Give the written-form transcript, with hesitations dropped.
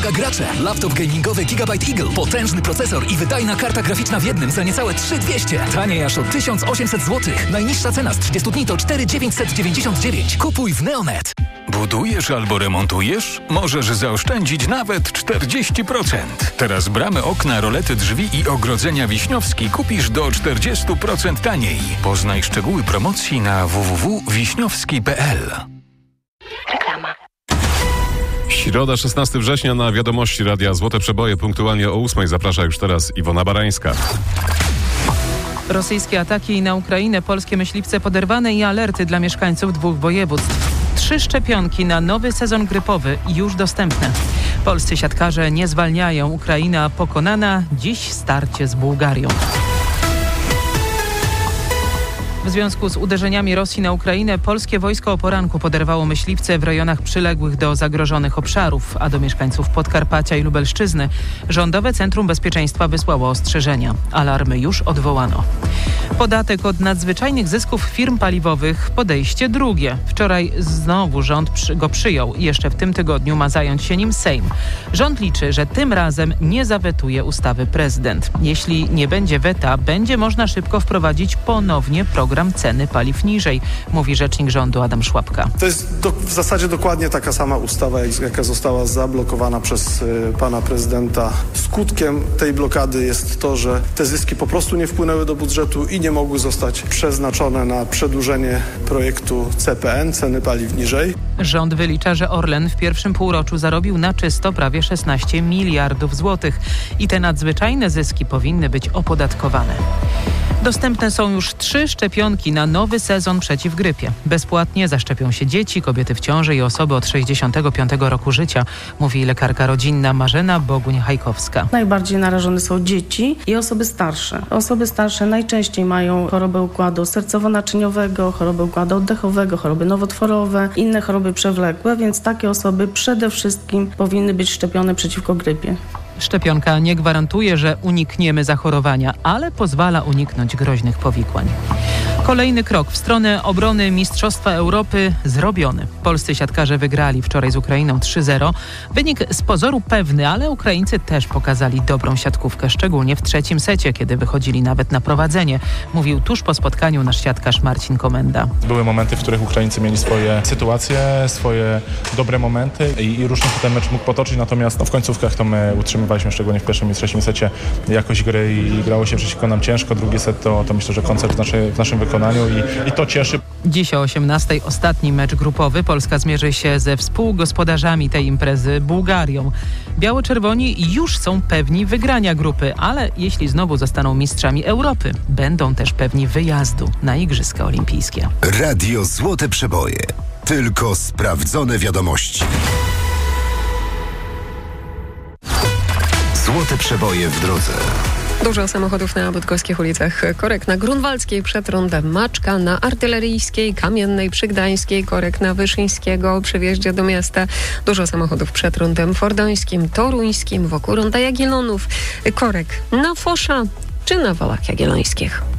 Uwaga gracze! Laptop gamingowy Gigabyte Eagle. Potężny procesor i wydajna karta graficzna w jednym za niecałe 3200. Taniej aż o 1800 zł. Najniższa cena z 30 dni to 4999. Kupuj w Neonet. Budujesz albo remontujesz? Możesz zaoszczędzić nawet 40%. Teraz bramy, okna, rolety drzwi i ogrodzenia Wiśniowski kupisz do 40% taniej. Poznaj szczegóły promocji na www.wiśniowski.pl. Reklama. Środa, 16 września na Wiadomości Radia Złote Przeboje. Punktualnie o 8:00 zaprasza już teraz Iwona Barańska. Rosyjskie ataki na Ukrainę, polskie myśliwce poderwane i alerty dla mieszkańców 2 województw. 3 szczepionki na nowy sezon grypowy już dostępne. Polscy siatkarze nie zwalniają. Ukraina pokonana. Dziś starcie z Bułgarią. W związku z uderzeniami Rosji na Ukrainę polskie wojsko o poranku poderwało myśliwce w rejonach przyległych do zagrożonych obszarów, a do mieszkańców Podkarpacia i Lubelszczyzny Rządowe Centrum Bezpieczeństwa wysłało ostrzeżenia. Alarmy już odwołano. Podatek od nadzwyczajnych zysków firm paliwowych, podejście drugie. Wczoraj znowu rząd go przyjął i jeszcze w tym tygodniu ma zająć się nim Sejm. Rząd liczy, że tym razem nie zawetuje ustawy prezydent. Jeśli nie będzie weta, będzie można szybko wprowadzić ponownie program ceny paliw niżej, mówi rzecznik rządu Adam Szłapka. To jest w zasadzie dokładnie taka sama ustawa, jaka została zablokowana przez pana prezydenta. Skutkiem tej blokady jest to, że te zyski po prostu nie wpłynęły do budżetu i nie mogły zostać przeznaczone na przedłużenie projektu CPN, ceny paliw niżej. Rząd wylicza, że Orlen w pierwszym półroczu zarobił na czysto prawie 16 miliardów złotych i te nadzwyczajne zyski powinny być opodatkowane. Dostępne są już 3 szczepionki na nowy sezon przeciw grypie. Bezpłatnie zaszczepią się dzieci, kobiety w ciąży i osoby od 65 roku życia, mówi lekarka rodzinna Marzena Boguń-Hajkowska. Najbardziej narażone są dzieci i osoby starsze. Osoby starsze najczęściej mają chorobę układu sercowo-naczyniowego, chorobę układu oddechowego, choroby nowotworowe, inne choroby przewlekłe, więc takie osoby przede wszystkim powinny być szczepione przeciwko grypie. Szczepionka nie gwarantuje, że unikniemy zachorowania, ale pozwala uniknąć groźnych powikłań. Kolejny krok w stronę obrony Mistrzostwa Europy zrobiony. Polscy siatkarze wygrali wczoraj z Ukrainą 3-0. Wynik z pozoru pewny, ale Ukraińcy też pokazali dobrą siatkówkę, szczególnie w trzecim secie, kiedy wychodzili nawet na prowadzenie, mówił tuż po spotkaniu nasz siatkarz Marcin Komenda. Były momenty, w których Ukraińcy mieli swoje sytuacje, swoje dobre momenty i różnie się ten mecz mógł potoczyć, natomiast w końcówkach to my utrzymywaliśmy, szczególnie w pierwszym i trzecim secie, jakość gry i grało się przeciwko nam ciężko. Drugi set to myślę, że koncert w naszym wykonaniu i to cieszy. Dziś o 18:00 ostatni mecz grupowy. Polska zmierzy się ze współgospodarzami tej imprezy, Bułgarią. Biało-czerwoni już są pewni wygrania grupy, ale jeśli znowu zostaną mistrzami Europy, będą też pewni wyjazdu na Igrzyska Olimpijskie. Radio Złote Przeboje. Tylko sprawdzone wiadomości. Złote Przeboje w drodze. Dużo samochodów na bydgoskich ulicach. Korek na Grunwaldzkiej przed rondem Maczka, na Artyleryjskiej, Kamiennej przy Gdańskiej, korek na Wyszyńskiego przy wjeździe do miasta. Dużo samochodów przed rondem Fordońskim, Toruńskim, wokół ronda Jagiellonów. Korek na Fosza czy na Walach Jagiellońskich.